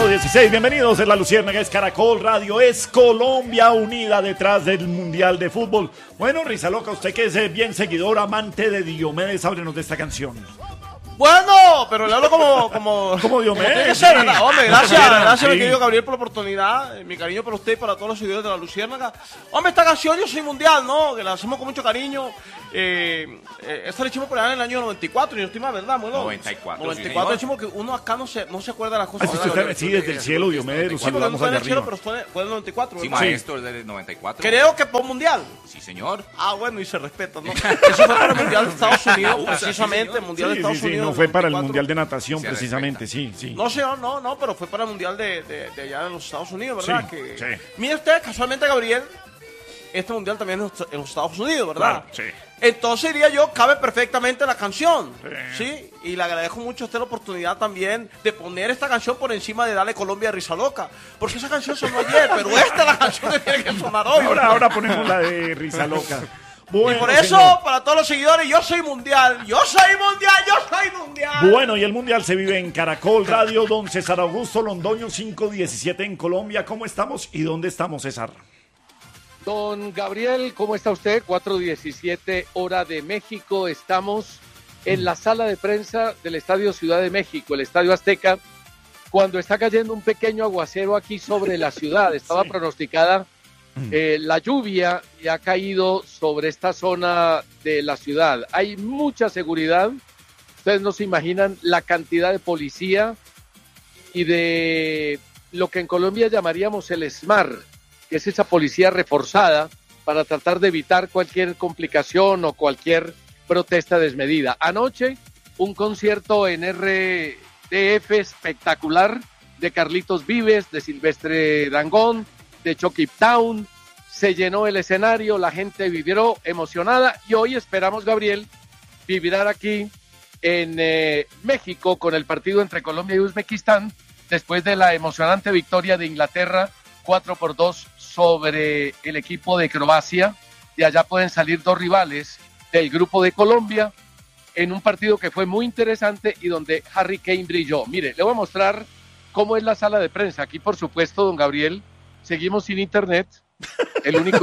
4:16, bienvenidos. Es La Luciérnaga, es Caracol Radio, es Colombia unida detrás del Mundial de Fútbol. Bueno, Risa Loca, usted que es bien seguidor, amante de Diomedes, háblenos de esta canción. Bueno, pero le hablo como Diomedes. tiene que ser, ¿no? Hombre, gracias, Sí. mi querido Gabriel, por la oportunidad. Mi cariño para usted y para todos los seguidores de La Luciérnaga. Hombre, esta canción Yo Soy Mundial, ¿no? Que la hacemos con mucho cariño. Esta la hicimos por allá en el año 94, y no estoy mal, ¿verdad? Bueno, 94, 94 sí, decimos que uno acá no se acuerda de las cosas. Usted está, sí, desde el cielo, Diomedes, lo Sí, porque no saludamos fue en allá el cielo, arriba. pero fue en el 94, Sí, ¿verdad? maestro, es del 94. Creo que por Mundial. Sí, señor. Ah, bueno, y se respeta, ¿no? Eso fue para el Mundial de Estados Unidos, precisamente, el Mundial de Sí, Estados sí, Unidos. no fue para el 94. Mundial de Natación, Se precisamente, sí, sí. No, señor, no, pero fue para el Mundial de allá de los Estados Unidos, ¿verdad? Sí, que... sí. Mire usted, casualmente, Gabriel, este Mundial también es en los Estados Unidos, ¿verdad? Claro, sí. Entonces, diría yo, cabe perfectamente la canción, ¿sí? Y le agradezco mucho a usted la oportunidad también de poner esta canción por encima de Dale Colombia, Risa Loca. Porque esa canción sonó ayer, pero esta es la canción que tiene que sonar hoy. Ahora ponemos la de Risa Loca. Bueno, Y por eso, señor. para todos los seguidores, yo soy mundial, yo soy mundial, yo soy mundial. Bueno, y el Mundial se vive en Caracol Radio, don César Augusto Londoño, 5:17 en Colombia. ¿Cómo estamos y dónde estamos, César? Don Gabriel, ¿cómo está usted? 4:17 hora de México. Estamos en la sala de prensa del Estadio Ciudad de México, el Estadio Azteca, cuando está cayendo un pequeño aguacero aquí sobre la ciudad. Estaba pronosticada la lluvia y ha caído sobre esta zona de la ciudad. Hay mucha seguridad. Ustedes no se imaginan la cantidad de policía y de lo que en Colombia llamaríamos el SMAR, que es esa policía reforzada para tratar de evitar cualquier complicación o cualquier protesta desmedida. Anoche, un concierto en RDF espectacular de Carlitos Vives, de Silvestre Dangond, de Chucky Town. Se llenó el escenario, la gente vivió emocionada y hoy esperamos, Gabriel, vibrar aquí en México con el partido entre Colombia y Uzbekistán después de la emocionante victoria de Inglaterra 4-2 sobre el equipo de Croacia. De allá pueden salir dos rivales del grupo de Colombia en un partido que fue muy interesante y donde Harry Kane brilló. Mire, le voy a mostrar cómo es la sala de prensa. Aquí, por supuesto, don Gabriel, seguimos sin internet. El único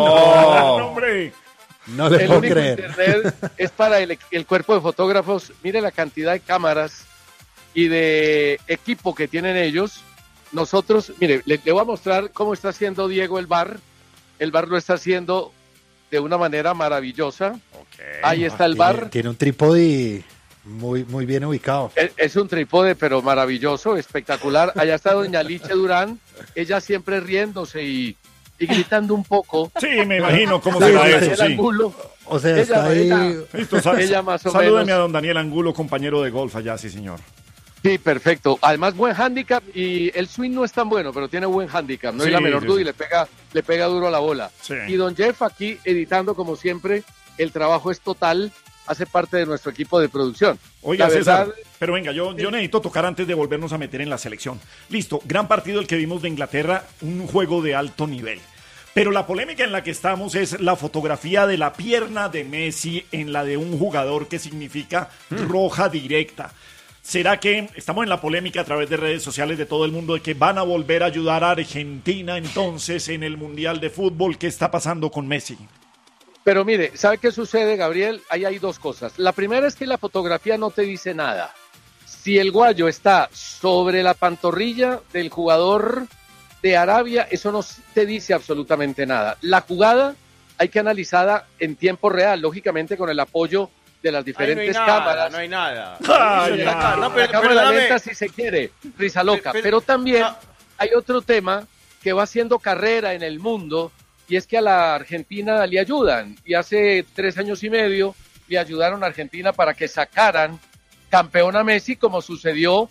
¡No, hombre! No le el puedo único creer. internet es para el cuerpo de fotógrafos. Mire la cantidad de cámaras y de equipo que tienen ellos. Nosotros, mire, le voy a mostrar cómo está haciendo Diego el bar. El bar lo está haciendo de una manera maravillosa. Ahí está el bar. Tiene un trípode muy, muy bien ubicado. Es un trípode, pero maravilloso, espectacular. Allá está doña Liche Durán. Ella siempre riéndose y gritando un poco. Sí, me imagino cómo Sí, será sí, eso, El sí. Angulo. O sea, está ahí. Listo, Ella más o salúdeme menos. a don Daniel Angulo, compañero de golf allá, sí, señor. Sí, perfecto. Además, buen handicap y el swing no es tan bueno, pero tiene buen handicap. No hay Sí, la menor sí, duda sí. y le pega duro a la bola. Sí. Y don Jeff aquí editando como siempre. El trabajo es total. Hace parte de nuestro equipo de producción. Oiga, La César, verdad, pero venga, yo necesito tocar antes de volvernos a meter en la selección. Listo, gran partido el que vimos de Inglaterra, un juego de alto nivel. Pero la polémica en la que estamos es la fotografía de la pierna de Messi en la de un jugador que significa roja directa. ¿Será que estamos en la polémica a través de redes sociales de todo el mundo de que van a volver a ayudar a Argentina entonces en el Mundial de Fútbol? ¿Qué está pasando con Messi? Pero mire, ¿sabe qué sucede, Gabriel? Ahí hay dos cosas. La primera es que la fotografía no te dice nada. Si el guayo está sobre la pantorrilla del jugador de Arabia, eso no te dice absolutamente nada. La jugada hay que analizarla en tiempo real, lógicamente con el apoyo de las diferentes cámaras. No hay nada. Ay, Acá, no, La cámara perdóname. lenta si se quiere, Risa Loca. Pero- Pero también no. hay otro tema que va haciendo carrera en el mundo y es que a la Argentina le ayudan. Y hace 3 años y medio le ayudaron a Argentina para que sacaran campeón a Messi, como sucedió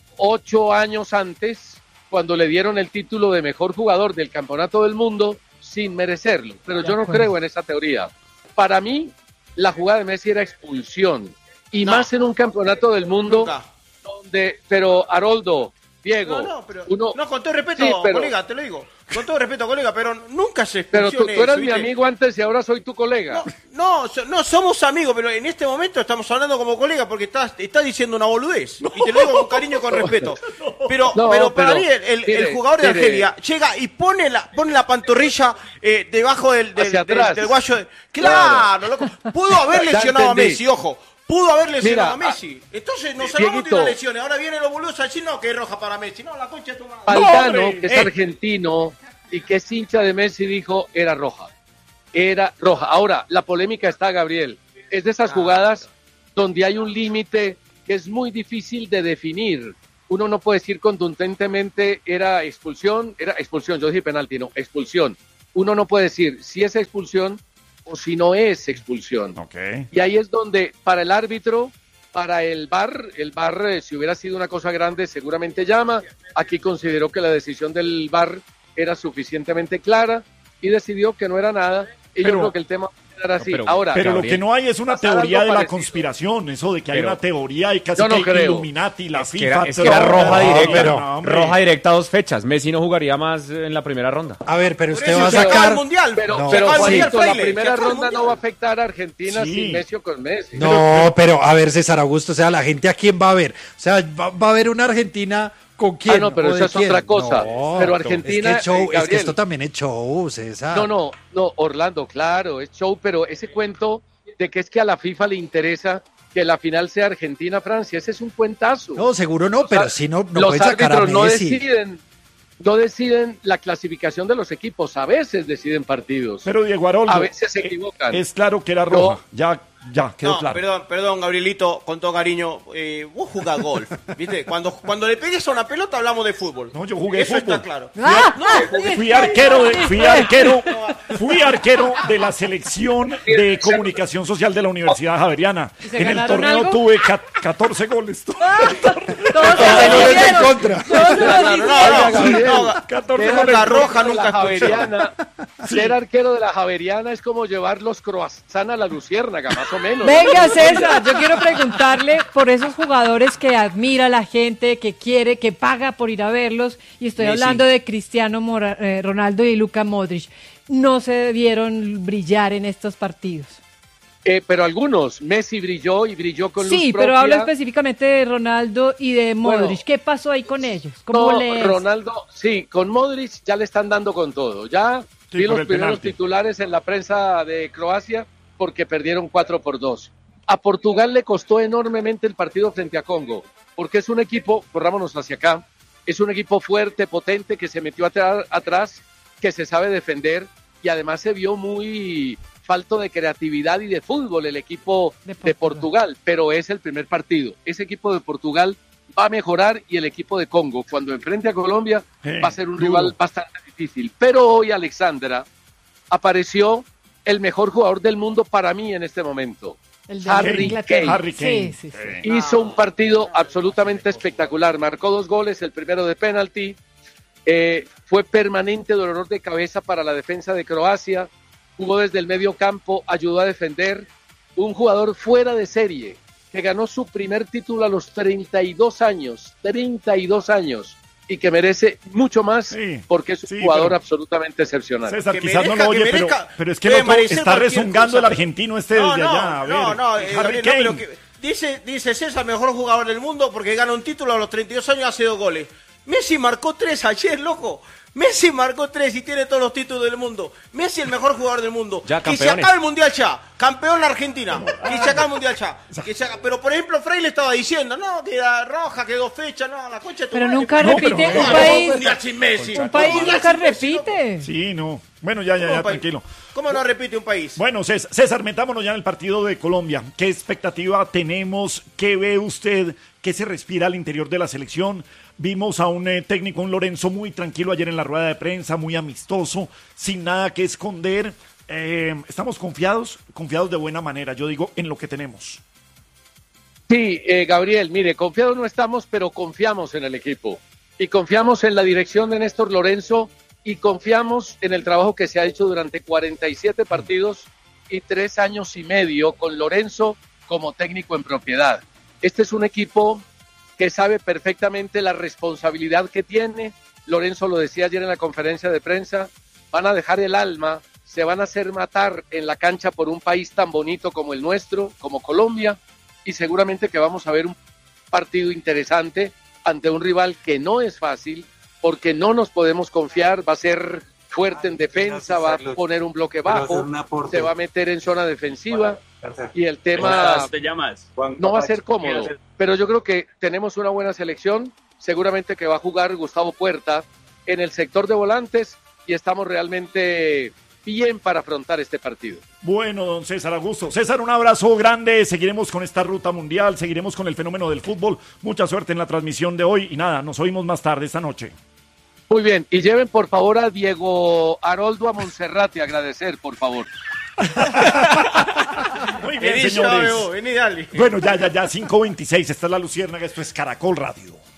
8 años antes, cuando le dieron el título de mejor jugador del campeonato del mundo sin merecerlo. Pero yo no creo en esa teoría. Para mí, la jugada de Messi era expulsión. Y No. más en un campeonato del mundo Nunca. pero Haroldo, Diego, pero, uno... no, con todo respeto, Sí, pero- colega, te lo digo. Con todo respeto, colega, pero nunca se Pero expulsione tú eras eso, mi ¿viste? amigo antes y ahora soy tu colega. No, somos amigos, pero en este momento estamos hablando como colega porque estás diciendo una boludez. Y te lo digo con cariño y con respeto. Pero para mí el jugador de Argelia llega y pone la pantorrilla debajo del guayo. Claro, loco. Pudo haber lesionado a Messi, ojo. Pudo haber lesionado a Messi. Entonces nos salvamos de las lesiones. Ahora vienen los boludos a decir, no, que es roja para Messi. No, la concha de tu madre. Aldano, que es argentino y que es hincha de Messi, dijo, era roja. Era roja. Ahora, la polémica está, Gabriel. Es de esas jugadas donde hay un límite que es muy difícil de definir. Uno no puede decir contundentemente era expulsión, yo dije penalti, no, expulsión. Uno no puede decir si es expulsión o si no es expulsión. Okay. Y ahí es donde para el árbitro, para el VAR, si hubiera sido una cosa grande seguramente llama. Aquí consideró que la decisión del VAR era suficientemente clara y decidió que no era nada. Y yo creo que el tema era así. Ahora, pero Gabriel, lo que no hay es una teoría de la conspiración, eso de que hay una teoría y casi que Illuminati, la FIFA. Es que era roja directa, roja directa 2 fechas. Messi no jugaría más en la primera ronda. A ver, pero usted va a se acaba sacar... el mundial. Pero Juanito, la primera ronda no va a afectar a Argentina sin Messi o con Messi. No, pero a ver, César Augusto, o sea, la gente a quién va a ver. O sea, va a haber una Argentina con quién. No, pero eso es otra cosa. No, pero Argentina, es que, show, Gabriel, es que esto también es show, César. No, Orlando, claro, es show, pero ese cuento de que es que a la FIFA le interesa que la final sea Argentina-Francia, ese es un cuentazo. No, seguro no, pero si no los pueden sacar a árbitros Messi. no deciden la clasificación de los equipos, a veces deciden partidos. Pero Diego Aroldo, a veces se equivocan. Es claro que era roja, ya quedó claro. Perdón, Gabrielito, con todo cariño, vos jugás golf, ¿viste? Cuando le pegues a una pelota hablamos de fútbol. No, yo jugué Eso fútbol. está claro. Fui arquero de la selección de comunicación social de la Universidad Javeriana. En el torneo algo? tuve 14 goles. Todos en contra. No, 14 goles. La roja nunca la Javeriana. Ser arquero de la Javeriana es como llevar los croissants a la Luciérnaga, más o menos. Venga, César, yo quiero preguntarle por esos jugadores que admira la gente, que quiere, que paga por ir a verlos, y estoy hablando de Cristiano Ronaldo y Luka Modric. No se debieron brillar en estos partidos. Pero algunos, Messi brilló y brilló con luz propia. Pero hablo específicamente de Ronaldo y de Modric. Bueno, ¿qué pasó ahí con ellos? ¿Cómo Ronaldo, sí, con Modric ya le están dando con todo. Ya vi los primeros titulares en la prensa de Croacia porque perdieron 4-2. A Portugal le costó enormemente el partido frente a Congo, porque es un equipo, corrámonos hacia acá, es un equipo fuerte, potente, que se metió atrás, que se sabe defender y además se vio muy falto de creatividad y de fútbol el equipo de Portugal, pero es el primer partido. Ese equipo de Portugal va a mejorar y el equipo de Congo, cuando enfrente a Colombia, va a ser un rival bastante difícil. Pero hoy, Alexandra, apareció el mejor jugador del mundo para mí en este momento. Harry Kane. Sí. Hizo un partido absolutamente espectacular. Marcó 2 goles, el primero de penalti. Fue permanente dolor de cabeza para la defensa de Croacia. Jugó desde el medio campo, ayudó a defender. Un jugador fuera de serie que ganó su primer título a los 32 años. 32 años. Y que merece mucho más porque es un jugador absolutamente excepcional. César, quizás no lo oye, pero es que está rezongando el argentino desde allá. Harry Kane. Dice César, mejor jugador del mundo porque gana un título a los 32 años y hace 2 goles. Messi marcó 3 ayer, loco. Messi marcó 3 y tiene todos los títulos del mundo. Messi el mejor jugador del mundo. Que se acabe el Mundial ya. Campeón la Argentina. Que se acabe el Mundial ya. Pero por ejemplo, Frey le estaba diciendo, no, que era roja, que 2 fechas, no, la concha de tu Pero madre. nunca repite un país. Un país nunca repite. Sí, no. Bueno, ya, tranquilo. ¿Cómo no repite un país? Bueno, César, metámonos ya en el partido de Colombia. ¿Qué expectativa tenemos? ¿Qué ve usted? ¿Qué se respira al interior de la selección? Vimos a un técnico, un Lorenzo, muy tranquilo ayer en la rueda de prensa, muy amistoso, sin nada que esconder. ¿Estamos confiados de buena manera, yo digo, en lo que tenemos? Sí, Gabriel, mire, confiados no estamos, pero confiamos en el equipo. Y confiamos en la dirección de Néstor Lorenzo y confiamos en el trabajo que se ha hecho durante 47 partidos y 3 años y medio con Lorenzo como técnico en propiedad. Este es un equipo que sabe perfectamente la responsabilidad que tiene. Lorenzo lo decía ayer en la conferencia de prensa, van a dejar el alma, se van a hacer matar en la cancha por un país tan bonito como el nuestro, como Colombia, y seguramente que vamos a ver un partido interesante ante un rival que no es fácil, porque no nos podemos confiar, va a ser fuerte en defensa, va a poner un bloque bajo, se va a meter en zona defensiva y el tema no va a ser cómodo, pero yo creo que tenemos una buena selección, seguramente que va a jugar Gustavo Puerta en el sector de volantes y estamos realmente bien para afrontar este partido. Bueno, don César Augusto. César, un abrazo grande, seguiremos con esta ruta mundial, seguiremos con el fenómeno del fútbol, mucha suerte en la transmisión de hoy y nada, nos oímos más tarde esta noche. Muy bien, y lleven por favor a Diego Haroldo a Monserrate a agradecer, por favor. Muy bien, señores. Bueno, ya, 5:26, esta es La Luciérnaga, esto es Caracol Radio.